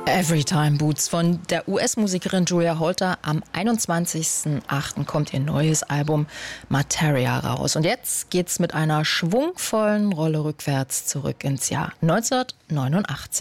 Everytime Boots von der US-Musikerin Julia Holter. Am 21.08. kommt ihr neues Album Materia raus. Und jetzt geht's mit einer schwungvollen Rolle rückwärts zurück ins Jahr 1989.